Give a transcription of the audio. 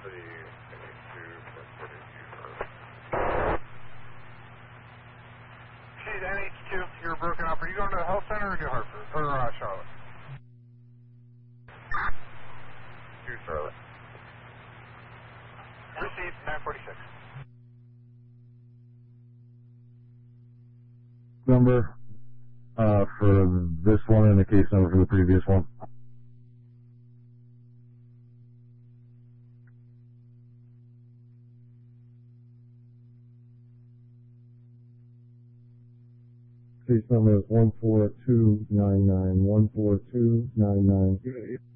She's NH2. You're broken up. Are you going to the health center or to Hartford? Or Charlotte? To Charlotte. Received, 946. Number for this one and the case number for the previous one. Case number is 14299, 14299.